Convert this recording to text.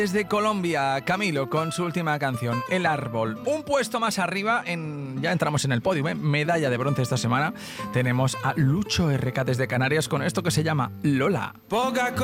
Desde Colombia, Camilo con su última canción, El Árbol. Un puesto más arriba, ya entramos en el podio, medalla de bronce esta semana. Tenemos a Lucho RK desde Canarias con esto que se llama Lola.